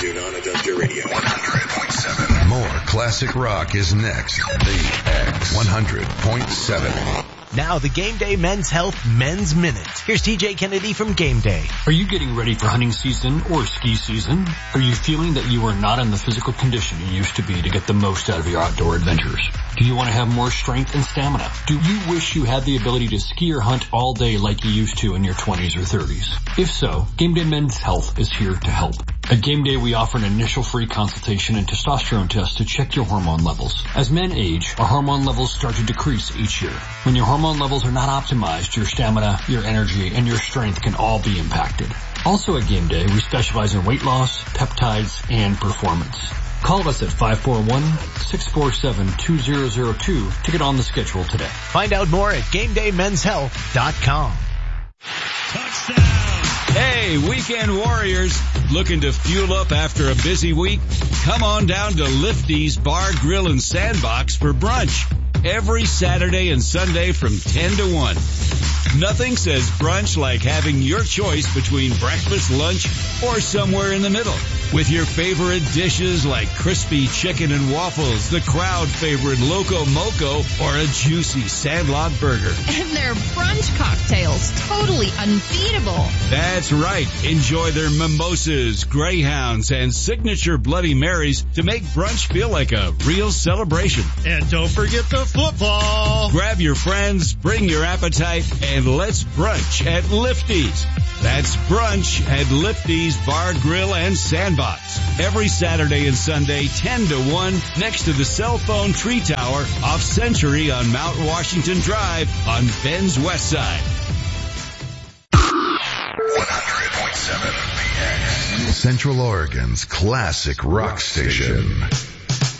station on Adventure Radio. 100.7. More classic rock is next. The X 100.7. Now the Game Day Men's Health Men's Minute. Here's TJ Kennedy from Game Day. Are you getting ready for hunting season or ski season? Are you feeling that you are not in the physical condition you used to be to get the most out of your outdoor adventures? Do you want to have more strength and stamina? Do you wish you had the ability to ski or hunt all day like you used to in your 20s or 30s? If so, Game Day Men's Health is here to help. At Game Day, we offer an initial free consultation and testosterone test to check your hormone levels. As men age, our hormone levels start to decrease each year. When your hormone levels are not optimized, your stamina, your energy, and your strength can all be impacted. Also at Game Day, we specialize in weight loss, peptides, and performance. Call us at 541-647-2002 to get on the schedule today. Find out more at GameDayMen'sHealth.com. Touchdown! Hey, weekend warriors, looking to fuel up after a busy week? Come on down to Lifty's Bar, Grill, and Sandbox for brunch. Every Saturday and Sunday from 10 to 1. Nothing says brunch like having your choice between breakfast, lunch, or somewhere in the middle. With your favorite dishes like crispy chicken and waffles, the crowd favorite Loco Moco, or a juicy Sandlot burger. And their brunch cocktails, totally unbeatable. That's right. Enjoy their mimosas, Greyhounds, and signature Bloody Marys to make brunch feel like a real celebration. And don't forget the football. Grab your friends, bring your appetite, and let's brunch at Lifty's. That's brunch at Lifty's Bar, Grill, and Sandbox. Every Saturday and Sunday, 10 to 1, next to the Cell Phone Tree Tower off Century on Mount Washington Drive on Bend's West Side. 100.7 The X. Central Oregon's classic rock station.